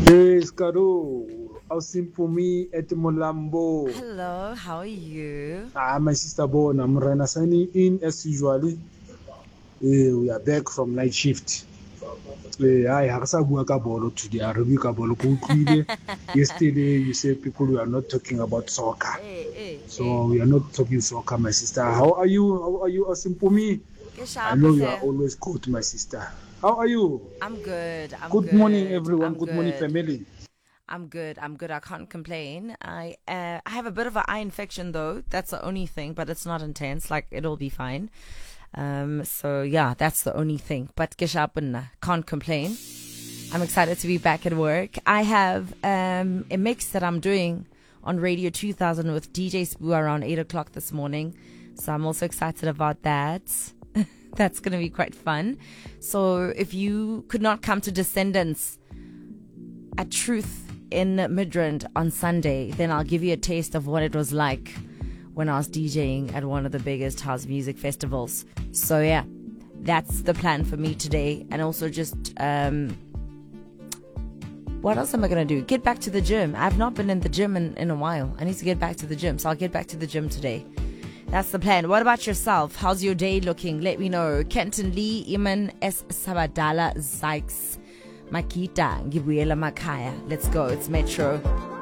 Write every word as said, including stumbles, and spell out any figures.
Yes, Karo. Ausimpumi at Molambo. Hello, how are you? Ah, my sister Bon, I'm Rana signing in as usually. Uh, we are back from night shift. I have bolo today. I review bolo Yesterday, you said people we are not talking about soccer. Hey, hey, So hey. we are not talking soccer, my sister. How are you? How are you, Ausimpumi? I know you are always good, my sister. How are you? I'm good. I'm good good. morning, everyone. I'm good, good. morning, family. I'm good. I'm good. I can't complain. I uh, I have a bit of an eye infection though. That's the only thing, but it's not intense. Like it'll be fine. Um. So yeah, that's the only thing. But Gishapuna can't complain. I'm excited to be back at work. I have um a mix that I'm doing on Radio two thousand with D J Spoo around eight o'clock this morning. So I'm also excited about that. That's going to be quite fun. So if you could not come to Descendants at Truth in Midrand on Sunday, then I'll give you a taste of what it was like when I was DJing at one of the biggest house music festivals. So yeah, that's the plan for me today. And also just, um, what else am I going to do? Get back to the gym. I've not been in the gym in, in a while. I need to get back to the gym. So I'll get back to the gym today. That's the plan. What about yourself? How's your day looking? Let me know. Kenton Lee, Iman S. Sabadala, Zykes, Makita, Gibuyela Makaya. Let's go. It's Metro.